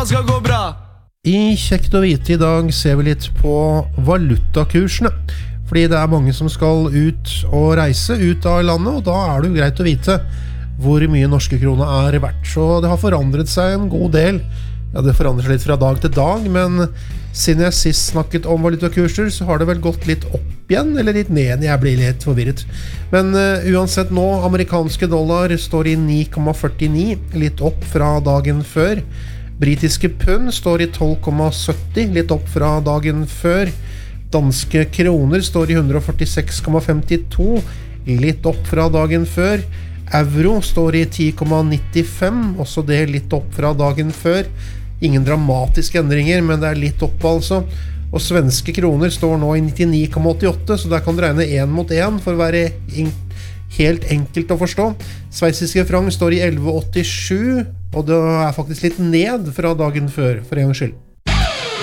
skal gå bra. I Kjekt å vite I dag ser vi litt på valutakursene. Fordi det mange som skal ut og reise ut av landet, og da det jo greit å vite hvor mye norske krona verdt. Så det har forandret seg en god del. Ja, det forandrer seg litt fra dag til dag, men siden jeg sist snakket om valutakurser, så har det vel gått litt opp igjen, eller litt ned. Jeg blir litt forvirret. Men uansett nå, amerikanske dollar står I 9,49, litt opp fra dagen før. Britiske pund står I 12,70, litt opp fra dagen før. Danske kroner står I 146,52, litt opp fra dagen før. Euro står I 10,95, også det litt opp fra dagen før. Ingen dramatiske endringer, men det litt opp altså. Og svenske kroner står nå I 99,88, så der kan du regne 1 mot 1 for å være helt enkelt å forstå. Sveitsiske franc står I 11,87, og det faktisk litt ned fra dagen før, for en gang skyld.